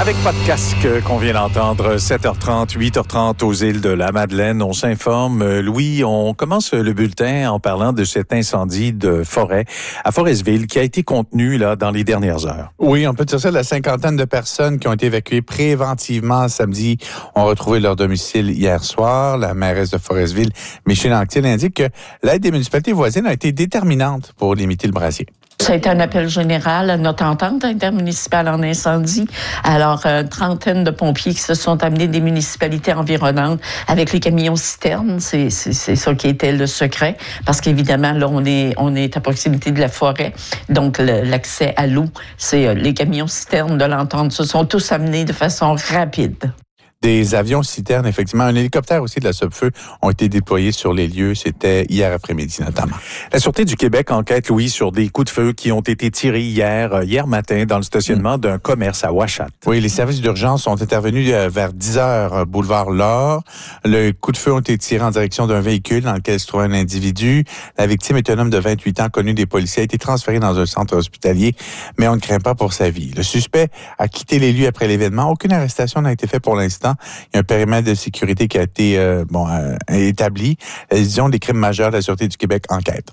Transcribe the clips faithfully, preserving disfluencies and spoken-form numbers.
Avec pas de casque qu'on vient d'entendre, sept heures trente, huit heures trente aux îles de la Madeleine. On s'informe. Louis, on commence le bulletin en parlant de cet incendie de forêt à Forestville qui a été contenu là dans les dernières heures. Oui, on peut dire ça, la cinquantaine de personnes qui ont été évacuées préventivement samedi ont retrouvé leur domicile hier soir. La mairesse de Forestville, Micheline Anctil, indique que l'aide des municipalités voisines a été déterminante pour limiter le brasier. Ça a été un appel général à notre entente intermunicipale en incendie. Alors, une trentaine de pompiers qui se sont amenés des municipalités environnantes avec les camions citernes. C'est, c'est, c'est ça qui était le secret. Parce qu'évidemment, là, on est, on est à proximité de la forêt. Donc, le, l'accès à l'eau, c'est les camions citernes de l'entente se sont tous amenés de façon rapide. Des avions citernes, effectivement. Un hélicoptère aussi de la Sopfeu ont été déployés sur les lieux. C'était hier après-midi, notamment. La Sûreté du Québec enquête, Louis, sur des coups de feu qui ont été tirés hier, hier matin, dans le stationnement mmh. d'un commerce à Ouachat. Oui, les services d'urgence sont intervenus vers dix heures, boulevard Laure. Le coup de feu ont été tirés en direction d'un véhicule dans lequel se trouvait un individu. La victime est un homme de vingt-huit ans, connu des policiers, a été transféré dans un centre hospitalier, mais on ne craint pas pour sa vie. Le suspect a quitté les lieux après l'événement. Aucune arrestation n'a été faite pour l'instant. Il y a un périmètre de sécurité qui a été euh, bon euh, établi. La division des crimes majeurs de la Sûreté du Québec enquête.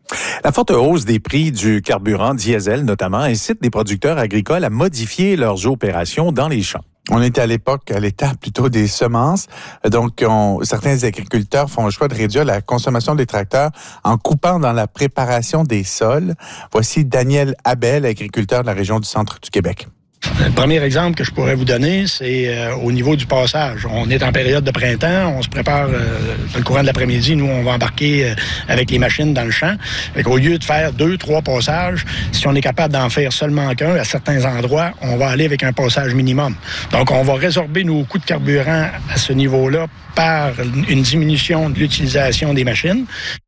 La forte hausse des prix du carburant diesel, notamment, incite des producteurs agricoles à modifier leurs opérations dans les champs. On était à l'époque, à l'étape plutôt des semences. Donc, on, certains agriculteurs font le choix de réduire la consommation des tracteurs en coupant dans la préparation des sols. Voici Daniel Abel, agriculteur de la région du centre du Québec. Le premier exemple que je pourrais vous donner, c'est euh, au niveau du passage. On est en période de printemps, on se prépare euh, le courant de l'après-midi. Nous, on va embarquer euh, avec les machines dans le champ. Fait qu'au lieu de faire deux, trois passages, si on est capable d'en faire seulement qu'un à certains endroits, on va aller avec un passage minimum. Donc, on va résorber nos coûts de carburant à ce niveau-là par une diminution de l'utilisation des machines.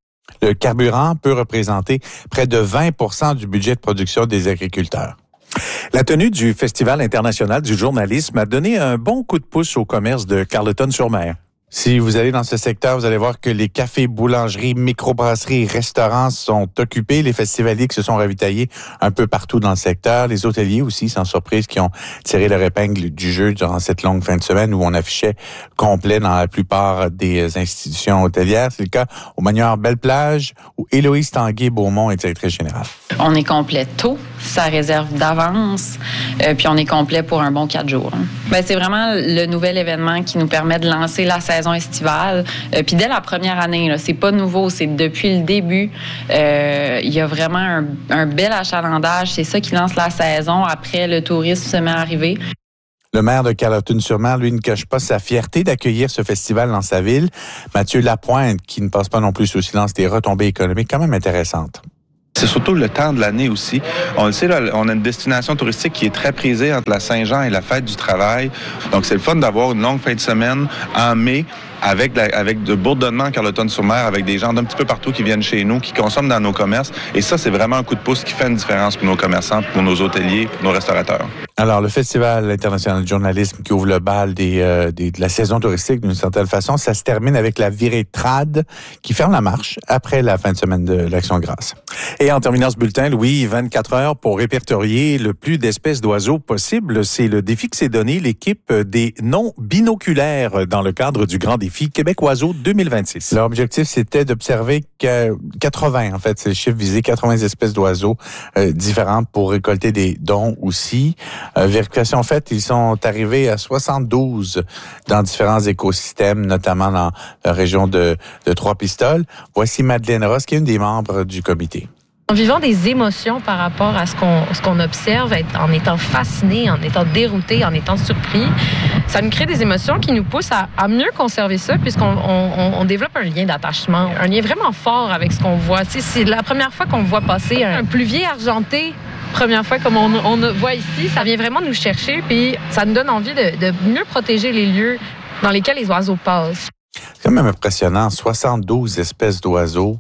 Le carburant peut représenter près de vingt pour cent du budget de production des agriculteurs. La tenue du Festival international du journalisme a donné un bon coup de pouce au commerce de Carleton-sur-Mer. Si vous allez dans ce secteur, vous allez voir que les cafés, boulangeries, microbrasseries, restaurants sont occupés. Les festivaliers qui se sont ravitaillés un peu partout dans le secteur. Les hôteliers aussi, sans surprise, qui ont tiré leur épingle du jeu durant cette longue fin de semaine où on affichait complet dans la plupart des institutions hôtelières. C'est le cas au Manoir Belle-Plage où Héloïse Tanguay-Beaumont est directrice générale. On est complet tôt, ça réserve d'avance, euh, puis on est complet pour un bon quatre jours. Hein. Ben, c'est vraiment le nouvel événement qui nous permet de lancer la saison estivale. Euh, puis dès la première année, là, c'est pas nouveau, c'est depuis le début. Euh, il y a vraiment un, un bel achalandage, c'est ça qui lance la saison. Après, le tourisme se met à arriver. Le maire de Carleton-sur-Mer, lui, ne cache pas sa fierté d'accueillir ce festival dans sa ville. Mathieu Lapointe, qui ne passe pas non plus sous silence des retombées économiques quand même intéressantes. C'est surtout le temps de l'année aussi. On le sait, là, on a une destination touristique qui est très prisée entre la Saint-Jean et la fête du travail. Donc, c'est le fun d'avoir une longue fin de semaine en mai avec, la, avec de bourdonnement en Carleton-sur-Mer, avec des gens d'un petit peu partout qui viennent chez nous, qui consomment dans nos commerces. Et ça, c'est vraiment un coup de pouce qui fait une différence pour nos commerçants, pour nos hôteliers, pour nos restaurateurs. Alors, le Festival international du journalisme qui ouvre le bal des, euh, des, de la saison touristique d'une certaine façon, ça se termine avec la virée trad qui ferme la marche après la fin de semaine de l'Action de grâce. Et en terminant ce bulletin, Louis, vingt-quatre heures pour répertorier le plus d'espèces d'oiseaux possible. C'est le défi que s'est donné l'équipe des non-binoculaires dans le cadre du Grand Défi Québec Oiseaux deux mille vingt-six. Leur objectif, c'était d'observer quatre-vingts, en fait, c'est le chiffre visé, quatre-vingts espèces d'oiseaux euh, différentes pour récolter des dons aussi. Euh, vérification faite, ils sont arrivés à soixante-douze dans différents écosystèmes, notamment dans la région de, de Trois-Pistoles. Voici Madeleine Ross, qui est une des membres du comité. En vivant des émotions par rapport à ce qu'on, ce qu'on observe, en étant fasciné, en étant dérouté, en étant surpris, ça nous crée des émotions qui nous poussent à, à mieux conserver ça, puisqu'on on, on développe un lien d'attachement, un lien vraiment fort avec ce qu'on voit. Tu sais, c'est la première fois qu'on voit passer un, un pluvier argenté. Première fois comme on, on voit ici, ça vient vraiment nous chercher, puis ça nous donne envie de, de mieux protéger les lieux dans lesquels les oiseaux passent. C'est quand même impressionnant, soixante-douze espèces d'oiseaux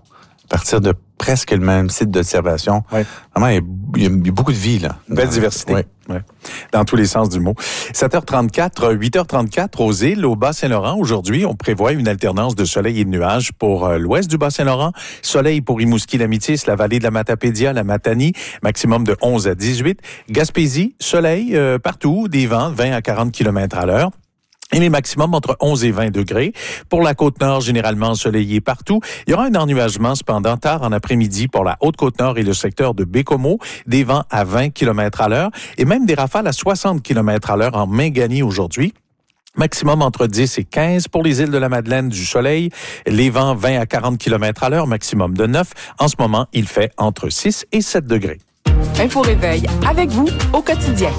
partir de presque le même site d'observation. Oui. Vraiment, il y, a, il y a beaucoup de vie, là. Belle diversité. Oui. Ouais. Dans tous les sens du mot. sept heures trente-quatre, huit heures trente-quatre aux îles, au Bas-Saint-Laurent. Aujourd'hui, on prévoit une alternance de soleil et de nuages pour euh, l'ouest du Bas-Saint-Laurent. Soleil pour Rimouski, la Métis, la vallée de la Matapédia, la Matanie, maximum de onze à dix-huit. Gaspésie, soleil euh, partout, des vents vingt à quarante kilomètres à l'heure. Et les maximums entre onze et vingt degrés. Pour la Côte-Nord, généralement ensoleillé partout. Il y aura un ennuagement cependant tard en après-midi pour la Haute-Côte-Nord et le secteur de Bécomo. Des vents à vingt kilomètres à l'heure et même des rafales à soixante kilomètres à l'heure en Mingani aujourd'hui. Maximum entre dix et quinze pour les îles de la Madeleine, du soleil. Les vents vingt à quarante kilomètres à l'heure, maximum de neuf. En ce moment, il fait entre six et sept degrés. Info Réveil avec vous au quotidien.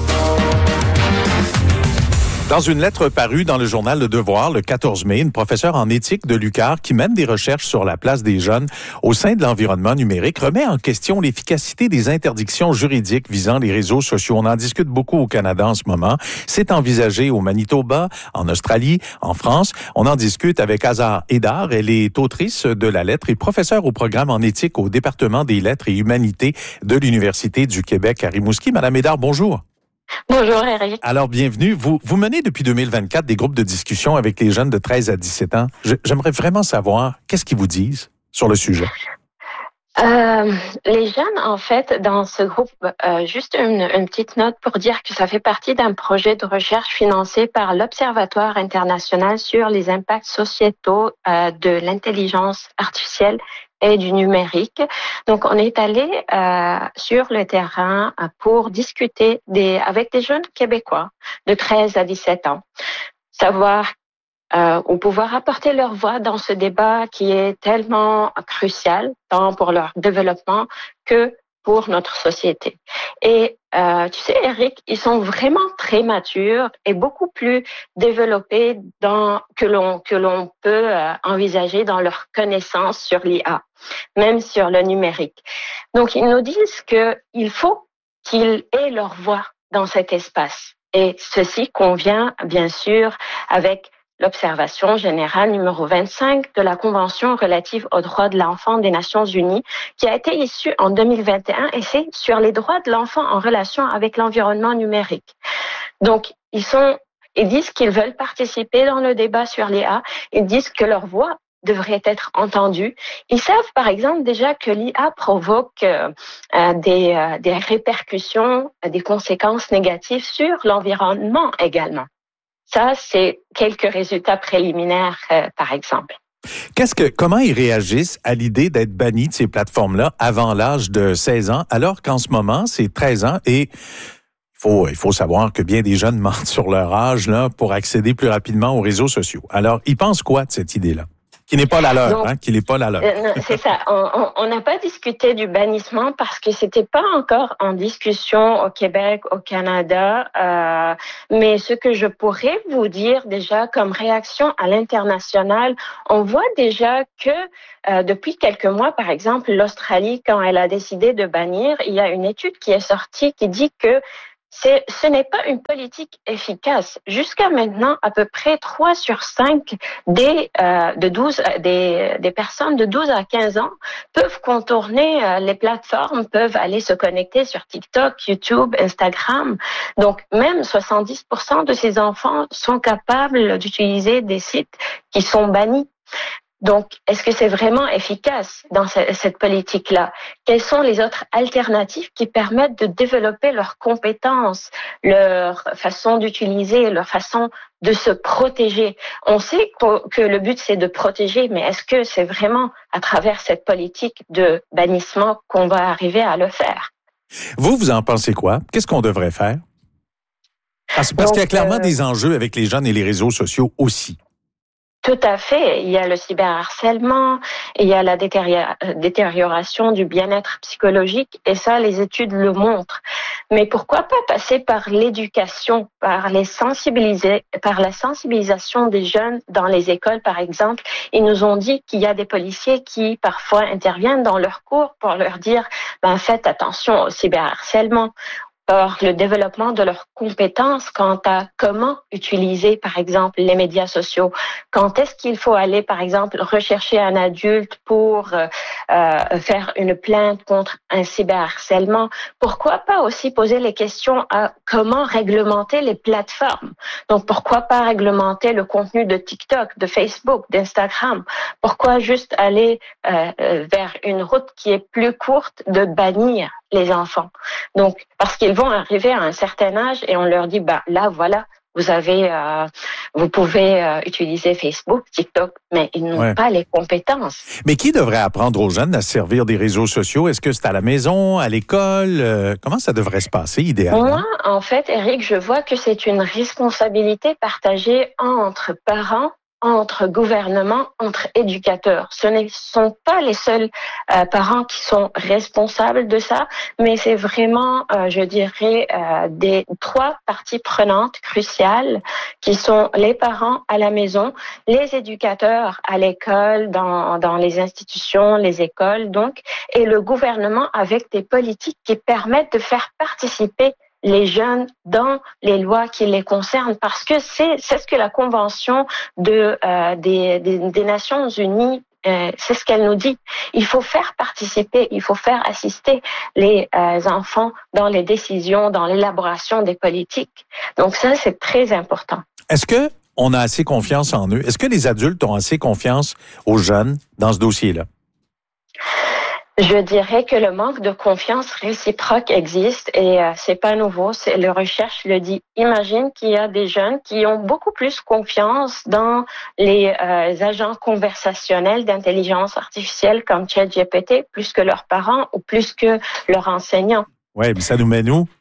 Dans une lettre parue dans le journal Le Devoir le quatorze mai, une professeure en éthique de l'U Q A R qui mène des recherches sur la place des jeunes au sein de l'environnement numérique remet en question l'efficacité des interdictions juridiques visant les réseaux sociaux. On en discute beaucoup au Canada en ce moment. C'est envisagé au Manitoba, en Australie, en France. On en discute avec Hazar Edar. Elle est autrice de la lettre et professeure au programme en éthique au département des lettres et humanités de l'Université du Québec à Rimouski. Madame Edar, bonjour. Bonjour, Eric. Alors, bienvenue. Vous, vous menez depuis deux mille vingt-quatre des groupes de discussion avec les jeunes de treize à dix-sept ans. Je, j'aimerais vraiment savoir qu'est-ce qu'ils vous disent sur le sujet. Euh, les jeunes, en fait, dans ce groupe, euh, juste une, une petite note pour dire que ça fait partie d'un projet de recherche financé par l'Observatoire international sur les impacts sociétaux euh, de l'intelligence artificielle et du numérique. Donc, on est allé euh, sur le terrain pour discuter des, avec des jeunes Québécois de treize à dix-sept ans, savoir euh, ou pouvoir apporter leur voix dans ce débat qui est tellement crucial, tant pour leur développement que pour notre société. Et euh, tu sais, Eric, ils sont vraiment très matures et beaucoup plus développés dans que l'on que l'on peut euh, envisager dans leur connaissance sur l'I A, même sur le numérique. Donc, ils nous disent que il faut qu'ils aient leur voix dans cet espace. Et ceci convient, bien sûr, avec l'observation générale numéro vingt-cinq de la Convention relative aux droits de l'enfant des Nations Unies, qui a été issue en deux mille vingt et un, et c'est sur les droits de l'enfant en relation avec l'environnement numérique. Donc, ils sont, ils disent qu'ils veulent participer dans le débat sur l'I A, ils disent que leur voix devrait être entendue. Ils savent, par exemple, déjà que l'I A provoque euh, des, euh, des répercussions, des conséquences négatives sur l'environnement également. Ça, c'est quelques résultats préliminaires, euh, par exemple. Qu'est-ce que, comment ils réagissent à l'idée d'être bannis de ces plateformes-là avant l'âge de seize ans, alors qu'en ce moment, c'est treize ans et il faut, il faut savoir que bien des jeunes mentent sur leur âge là, pour accéder plus rapidement aux réseaux sociaux. Alors, ils pensent quoi de cette idée-là? Qui n'est pas la leur, Donc, hein, qui n'est pas la leur. Euh, c'est ça. On n'a pas discuté du bannissement parce que c'était pas encore en discussion au Québec, au Canada. Euh, mais ce que je pourrais vous dire déjà comme réaction à l'international, on voit déjà que euh, depuis quelques mois, par exemple, l'Australie, quand elle a décidé de bannir, il y a une étude qui est sortie qui dit que C'est, ce n'est pas une politique efficace. Jusqu'à maintenant, à peu près trois sur cinq des, euh, de douze, des, des personnes de douze à quinze ans peuvent contourner euh, les plateformes, peuvent aller se connecter sur TikTok, YouTube, Instagram. Donc, même soixante-dix pour cent de ces enfants sont capables d'utiliser des sites qui sont bannis. Donc, est-ce que c'est vraiment efficace dans cette politique-là? Quelles sont les autres alternatives qui permettent de développer leurs compétences, leur façon d'utiliser, leur façon de se protéger? On sait que le but, c'est de protéger, mais est-ce que c'est vraiment à travers cette politique de bannissement qu'on va arriver à le faire? Vous, vous en pensez quoi? Qu'est-ce qu'on devrait faire? Parce, parce Donc, qu'il y a clairement euh... des enjeux avec les jeunes et les réseaux sociaux aussi. Tout à fait. Il y a le cyberharcèlement, il y a la détérioration du bien-être psychologique, et ça, les études le montrent. Mais pourquoi pas passer par l'éducation, par les sensibiliser, par la sensibilisation des jeunes dans les écoles, par exemple. Ils nous ont dit qu'il y a des policiers qui, parfois, interviennent dans leurs cours pour leur dire, ben, faites attention au cyberharcèlement. par le développement de leurs compétences quant à comment utiliser, par exemple, les médias sociaux. Quand est-ce qu'il faut aller, par exemple, rechercher un adulte pour euh, euh, faire une plainte contre un cyberharcèlement? Pourquoi pas aussi poser les questions à comment réglementer les plateformes? Donc, pourquoi pas réglementer le contenu de TikTok, de Facebook, d'Instagram? Pourquoi juste aller euh, vers une route qui est plus courte de bannir les enfants? Donc, parce qu'ils vont arriver à un certain âge et on leur dit, bah là, voilà, vous avez, euh, vous pouvez euh, utiliser Facebook, TikTok, mais ils n'ont ouais. pas les compétences. Mais qui devrait apprendre aux jeunes à se servir des réseaux sociaux? Est-ce que c'est à la maison, à l'école? Euh, comment ça devrait se passer, idéalement? Moi, en fait, Éric, je vois que c'est une responsabilité partagée entre parents, entre gouvernements, entre éducateurs. Ce ne sont pas les seuls euh, parents qui sont responsables de ça, mais c'est vraiment, euh, je dirais, euh, des trois parties prenantes cruciales qui sont les parents à la maison, les éducateurs à l'école, dans, dans les institutions, les écoles, donc, et le gouvernement avec des politiques qui permettent de faire participer les jeunes dans les lois qui les concernent, parce que c'est c'est ce que la Convention de euh, des, des des Nations Unies euh, c'est ce qu'elle nous dit. Il faut faire participer, il faut faire assister les euh, enfants dans les décisions, dans l'élaboration des politiques. Donc ça, c'est très important. Est-ce que on a assez confiance en eux? Est-ce que les adultes ont assez confiance aux jeunes dans ce dossier-là? Je dirais que le manque de confiance réciproque existe et euh, c'est pas nouveau. C'est, le recherche le dit. Imagine qu'il y a des jeunes qui ont beaucoup plus confiance dans les euh, agents conversationnels d'intelligence artificielle comme ChatGPT plus que leurs parents ou plus que leurs enseignants. Ouais, mais ça nous mène où?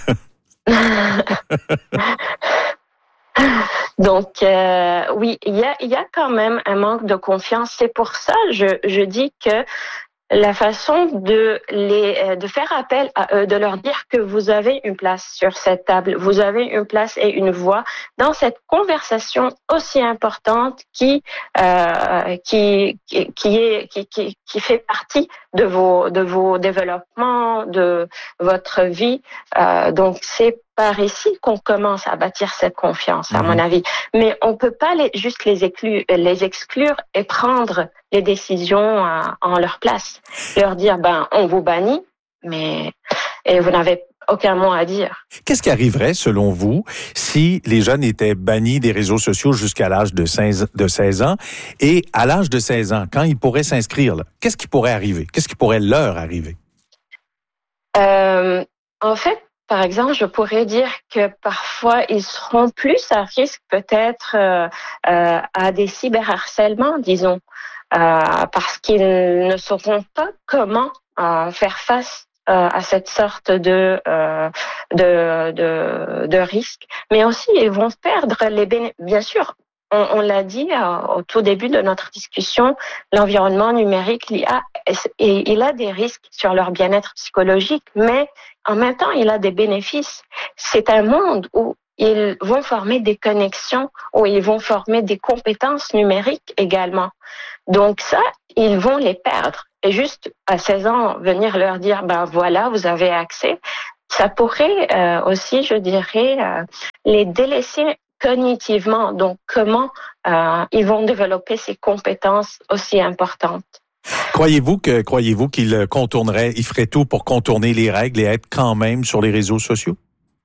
Donc euh, oui, il y a il y a quand même un manque de confiance. C'est pour ça je je dis que la façon de les de faire appel à eux, de leur dire que vous avez une place sur cette table, vous avez une place et une voix dans cette conversation aussi importante qui euh, qui qui est qui, qui qui fait partie de vos de vos développements, de votre vie. Euh, donc c'est par ici qu'on commence à bâtir cette confiance, à mon avis. Mais on peut pas les, juste les exclure, les exclure et prendre les décisions euh, en leur place. Leur dire, ben, on vous bannit, mais et vous n'avez aucun mot à dire. Qu'est-ce qui arriverait, selon vous, si les jeunes étaient bannis des réseaux sociaux jusqu'à l'âge de seize ans et à l'âge de seize ans, quand ils pourraient s'inscrire, là, qu'est-ce qui pourrait arriver? Qu'est-ce qui pourrait leur arriver? Euh, en fait, par exemple, je pourrais dire que parfois, ils seront plus à risque peut-être euh, euh, à des cyberharcèlements, disons, euh, parce qu'ils ne sauront pas comment euh, faire face euh, à cette sorte de, euh, de, de, de risque. Mais aussi, ils vont perdre les bénéfices. Bien sûr, on, on l'a dit euh, au tout début de notre discussion, l'environnement numérique, l'I A, et il a des risques sur leur bien-être psychologique, mais en même temps, il a des bénéfices. C'est un monde où ils vont former des connexions, où ils vont former des compétences numériques également. Donc ça, ils vont les perdre. Et juste à seize ans, venir leur dire, ben voilà, vous avez accès, ça pourrait euh, aussi, je dirais, euh, les délaisser cognitivement. Donc comment euh, ils vont développer ces compétences aussi importantes. Croyez-vous que croyez-vous qu'ils contourneraient, ils feraient tout pour contourner les règles et être quand même sur les réseaux sociaux?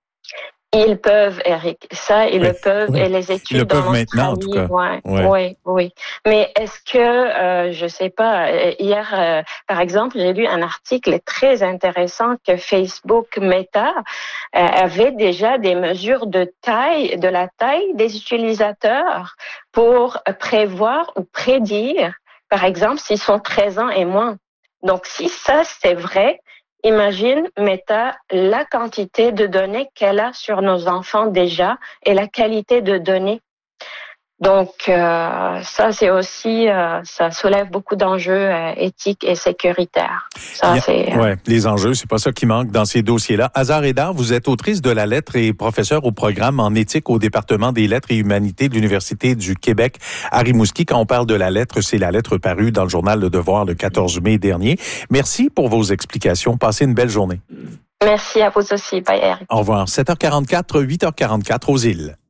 Ils peuvent, Éric. Ça, ils oui. le peuvent. Oui. Et les études ils le dans peuvent maintenant, en tout cas. Ouais, ouais. Oui, oui. Mais est-ce que, euh, je sais pas, hier, euh, par exemple, j'ai lu un article très intéressant que Facebook Meta euh, avait déjà des mesures de taille, de la taille des utilisateurs pour prévoir ou prédire, par exemple, s'ils sont treize ans et moins. Donc, si ça, c'est vrai, imagine, Meta, la quantité de données qu'elle a sur nos enfants déjà et la qualité de données. Donc, euh, ça, c'est aussi, euh, ça soulève beaucoup d'enjeux euh, éthiques et sécuritaires. Ça, Bien, c'est, euh... ouais, les enjeux, c'est pas ça qui manque dans ces dossiers-là. Hazar Eddar, vous êtes autrice de la lettre et professeure au programme en éthique au département des lettres et humanités de l'Université du Québec à Rimouski. Quand on parle de la lettre, c'est la lettre parue dans le journal Le Devoir le quatorze mai dernier. Merci pour vos explications. Passez une belle journée. Merci à vous aussi. Bye, Eric. Au revoir. sept heures quarante-quatre, huit heures quarante-quatre aux îles.